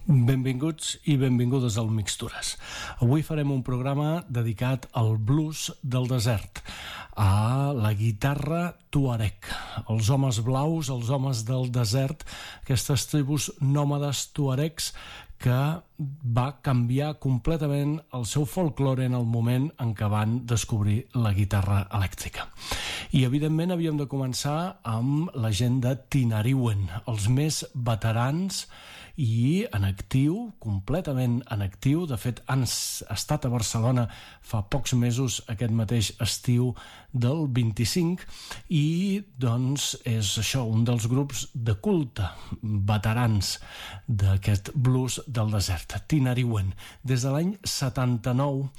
Benvinguts i benvingudes al Mixtures. Avui farem un programa dedicat al blues del desert, a la guitarra tuareg, els homes blaus, els homes del desert, aquestes tribus nòmades tuaregs que va canviar completament el seu folklore en el moment en què van descobrir la guitarra elèctrica. I evidentment havíem de començar amb la gent de Tinariwen, els més veterans i en actiu, completament en actiu. De fet, han estat a Barcelona fa pocs mesos, aquest mateix estiu del 25, i doncs és això, un dels grups de culte veterans d'aquest blues del desert, Tinariwen, des de l'any 79,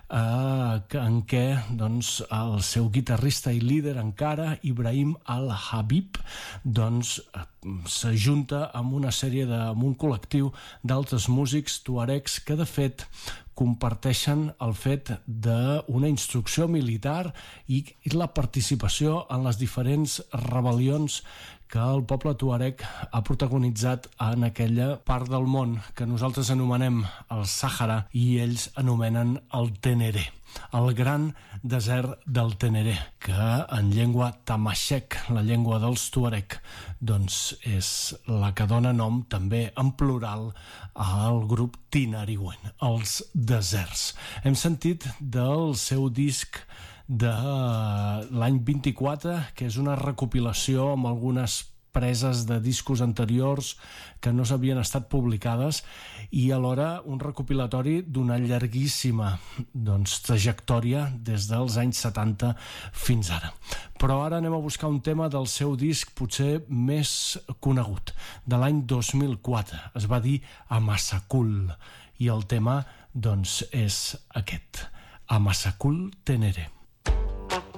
en què doncs, el seu guitarrista i líder encara, Ibrahim Al-Habib, doncs s'ajunta amb una sèrie amb un col·lectiu d'altres músics tuaregs que de fet comparteixen el fet d'una instrucció militar i la participació en les diferents rebel·lions que el poble tuareg ha protagonitzat en aquella part del món que nosaltres anomenem el Sàhara i ells anomenen el Teneré, el gran desert del Teneré, que en llengua tamashek, la llengua dels tuareg, doncs és la que dona nom també en plural al grup Tinariwen, els deserts. Hem sentit del seu disc de l'any 24, que és una recopilació amb algunes preses de discos anteriors que no s'havien estat publicades i alhora un recopilatori d'una llarguíssima trajectòria des dels anys 70 fins ara. Però ara anem a buscar un tema del seu disc potser més conegut, de l'any 2004. Es va dir Amasakul i el tema doncs és aquest, Amasakul Teneré.